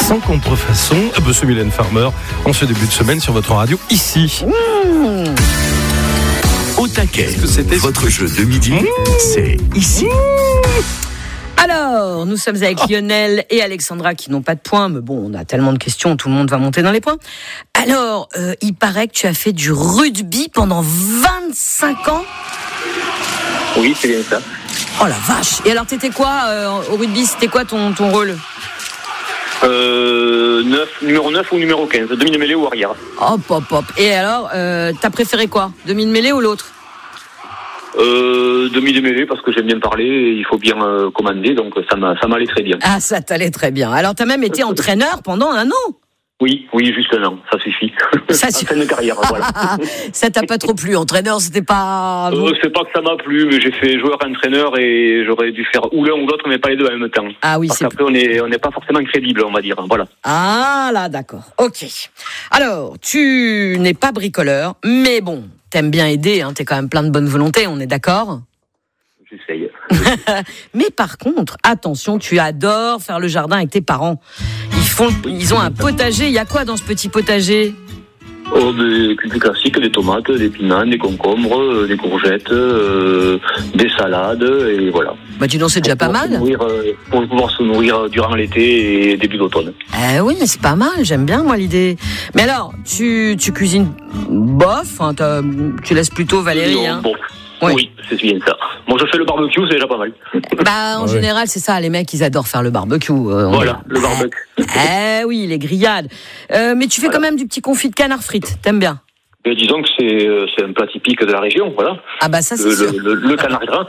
sans contrefaçon. Monsieur Mylène Farmer, en ce début de semaine sur votre radio, ici. Au taquet, votre jeu de midi, c'est ici. Alors, nous sommes avec Lionel et Alexandra qui n'ont pas de points, mais bon, on a tellement de questions, tout le monde va monter dans les points. Alors, il paraît que tu as fait du rugby pendant 25 ans. Oui, c'est bien ça. Oh la vache. Et alors, t'étais quoi au rugby? C'était quoi ton rôle? Numéro 9 ou numéro 15, demi-mêlée ou arrière. Hop, hop, hop. Et alors, t'as préféré quoi? Demi-mêlée ou l'autre? Demi-mêlée parce que j'aime bien parler et il faut bien commander, donc ça m'allait très bien. Ah, ça t'allait très bien. Alors, t'as même été entraîneur pendant 1 an? Oui, juste 1 an, ça suffit. Ça suffit. Fin de carrière, voilà. Ça t'a pas trop plu, entraîneur, c'était pas... C'est pas que ça m'a plu, mais j'ai fait joueur-entraîneur et j'aurais dû faire ou l'un ou l'autre, mais pas les deux en même temps. Ah oui, parce c'est... qu'après, on n'est pas forcément crédible, on va dire, voilà. Ah là, d'accord, ok. Alors, tu n'es pas bricoleur, mais bon, t'aimes bien aider, hein, t'es quand même plein de bonne volonté, on est d'accord? J'essaye. Mais par contre, attention, tu adores faire le jardin avec tes parents. Ils ont un potager. Il y a quoi dans ce petit potager? Des classiques, des tomates, des piments, des concombres, des courgettes, des salades, et voilà. Bah dis donc, c'est déjà pas mal. Pour pouvoir se nourrir durant l'été et début d'automne. Oui, mais c'est pas mal, j'aime bien moi l'idée. Mais alors, tu cuisines bof, hein, tu laisses plutôt Valérie, hein? Bon. Ouais. Oui, c'est bien ça. Bon, je fais le barbecue, c'est déjà pas mal. En général, c'est ça, les mecs, ils adorent faire le barbecue. Voilà, le barbecue. Oui, les grillades. Mais tu fais quand même du petit confit de canard frites, t'aimes bien? Disons que c'est un plat typique de la région, voilà. Ah bah ça, c'est sûr. Le canard gras.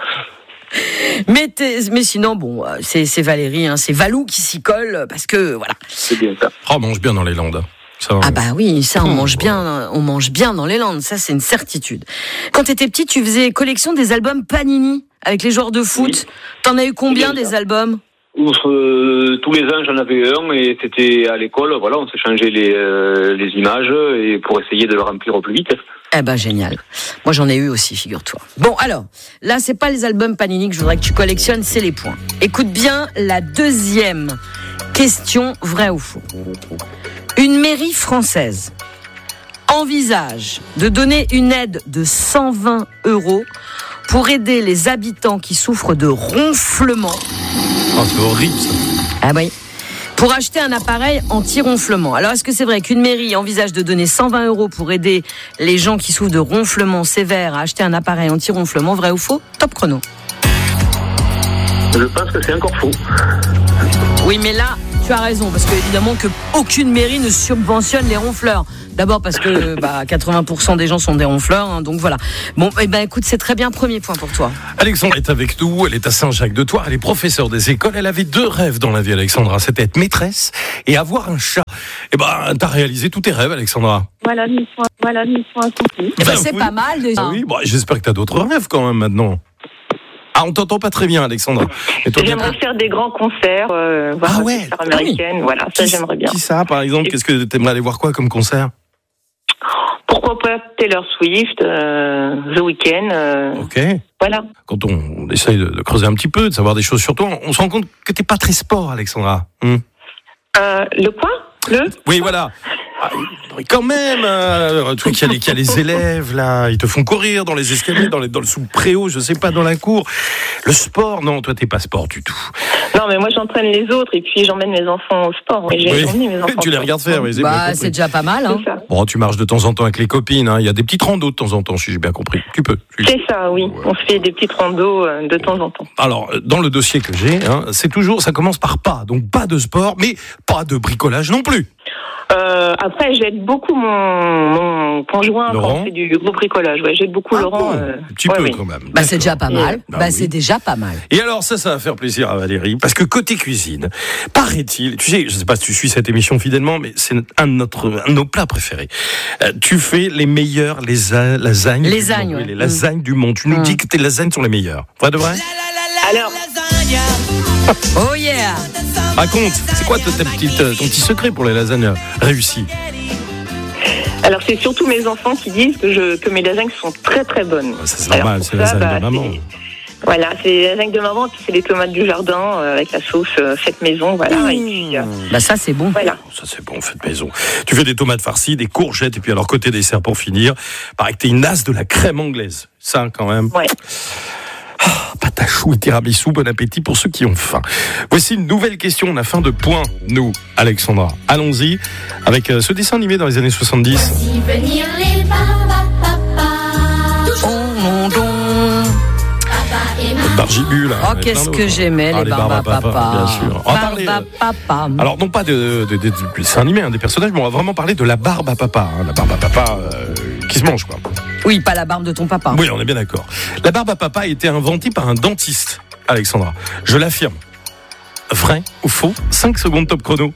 Mais sinon, bon, c'est Valérie, hein, c'est Valou qui s'y colle, parce que, voilà. C'est bien ça. Oh, on mange bien dans les Landes. Ça, Ah bah oui, ça on mange bien dans les Landes, ça c'est une certitude. Quand t'étais petit, tu faisais collection des albums Panini avec les joueurs de foot. Oui. T'en as eu combien des albums? Tous les ans j'en avais un et c'était à l'école, voilà, on s'échangeait les images et pour essayer de le remplir au plus vite. Eh ben génial. Moi j'en ai eu aussi, figure-toi. Bon alors, là c'est pas les albums Panini que je voudrais que tu collectionnes, c'est les points. Écoute bien la deuxième question, vrai ou faux. Une mairie française envisage de donner une aide de 120 € pour aider les habitants qui souffrent de ronflement. Oh, c'est horrible ça. Ah oui. Pour acheter un appareil anti-ronflement. Alors, est-ce que c'est vrai qu'une mairie envisage de donner 120 € pour aider les gens qui souffrent de ronflement sévère à acheter un appareil anti-ronflement, vrai ou faux? Top chrono. Je pense que c'est encore faux. Oui, mais là, tu as raison, parce que évidemment que aucune mairie ne subventionne les ronfleurs. D'abord parce que 80% des gens sont des ronfleurs, hein, donc voilà. Bon, écoute, c'est très bien, premier point pour toi. Alexandra est avec nous, elle est à Saint-Jacques-de-Thouars, elle est professeure des écoles, elle avait 2 rêves dans la vie, Alexandra, c'était être maîtresse et avoir un chat. T'as réalisé tous tes rêves, Alexandra. Voilà, mission accomplie. C'est pas mal déjà. Oui, j'espère que t'as d'autres rêves quand même maintenant. Ah, on t'entend pas très bien, Alexandra. J'aimerais faire des grands concerts, voir des concerts américaines. Voilà, ça j'aimerais bien. Qui ça, par exemple? Qu'est-ce que t'aimerais aller voir quoi comme concert? Pourquoi pas Taylor Swift, The Weeknd. Ok. Voilà. Quand on essaye de creuser un petit peu, de savoir des choses sur toi, on se rend compte que t'es pas très sport, Alexandra. Le quoi? Oui, voilà. Quand même, toi qui a les élèves là, ils te font courir dans les escaliers, dans le sous-préau, je sais pas, dans la cour. Le sport, non, toi t'es pas sport du tout. Non, mais moi j'entraîne les autres et puis j'emmène mes enfants au sport. Et j'ai emmené mes enfants. Tu les regardes faire, oui. C'est déjà pas mal, hein. Bon, tu marches de temps en temps avec les copines, hein. Il y a des petites randos de temps en temps, si j'ai bien compris. Tu peux. C'est ça, oui. Ouais. On se fait des petites randos de temps en temps. Alors, dans le dossier que j'ai, hein, c'est toujours, ça commence par pas. Donc pas de sport, mais pas de bricolage non plus. Après, j'aide beaucoup mon conjoint Laurent. quand on fait du gros bricolage. Ouais, j'aide beaucoup Laurent. Tu peux quand même. C'est déjà pas mal. C'est déjà pas mal. Et alors ça va faire plaisir à Valérie, parce que côté cuisine, paraît-il, tu sais, je sais pas si tu suis cette émission fidèlement, mais c'est un de nos plats préférés. Tu fais les meilleures lasagnes. Les lasagnes du monde. Tu nous dis que tes lasagnes sont les meilleures. Vrai de vrai? Alors. Oh yeah! Raconte, c'est quoi ton petit secret pour les lasagnes réussies? Alors c'est surtout mes enfants qui disent que mes lasagnes sont très très bonnes. Ça, c'est normal, c'est la lasagne de maman. Voilà, c'est les lasagnes de maman, puis c'est les tomates du jardin avec la sauce faite maison, voilà. Et puis, ça c'est bon. Voilà. Ça c'est bon, faite maison. Tu fais des tomates farcies, des courgettes, et puis alors côté dessert pour finir, paraît que t'es une as de la crème anglaise. Ça quand même. Ouais. Pâte à choux et tiramisu, bon appétit pour ceux qui ont faim. Voici une nouvelle question, on a fin de point, nous, Alexandra. Allons-y, avec ce dessin animé dans les années 70. Voici venir les barbapapas. Bargibule. Oh, qu'est-ce que j'aimais les barbapapas. Bien sûr. Barbapapa. Alors, non pas de dessin animé, des personnages, mais on va vraiment parler de la barbe à papa. La barbe à papa qui se mange, quoi. Oui, pas la barbe de ton papa. Oui, on est bien d'accord. La barbe à papa a été inventée par un dentiste, Alexandra. Je l'affirme. Vrai ou faux? 5 secondes top chrono.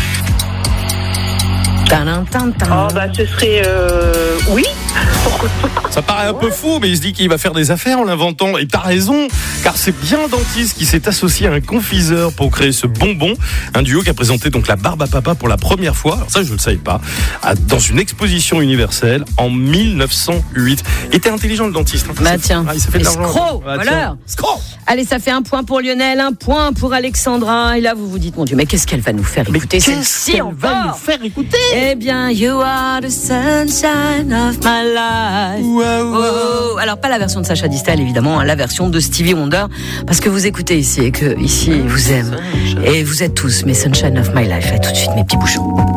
Oh, ce serait oui. Pourquoi pas? Ça paraît un peu fou, mais il se dit qu'il va faire des affaires en l'inventant. Et t'as raison, car c'est bien un dentiste qui s'est associé à un confiseur pour créer ce bonbon. Un duo qui a présenté donc la barbe à papa pour la première fois. Alors ça, je ne le savais pas. Dans une exposition universelle en 1908. Il était intelligent, le dentiste. Tiens. Il s'est fait de l'argent. Escroc, voleur. Allez, ça fait 1 point pour Lionel, 1 point pour Alexandra. Et là, vous vous dites, mon Dieu, mais qu'est-ce qu'elle va nous faire écouter? Qu'est-ce qu'elle va nous faire écouter? Eh bien, you are the sunshine of my life. Oh. Alors, pas la version de Sacha Distel, évidemment, la version de Stevie Wonder, parce que vous écoutez ici et que ici, vous aime. Et vous êtes tous mes sunshine of my life. Et tout de suite, mes petits bouchons.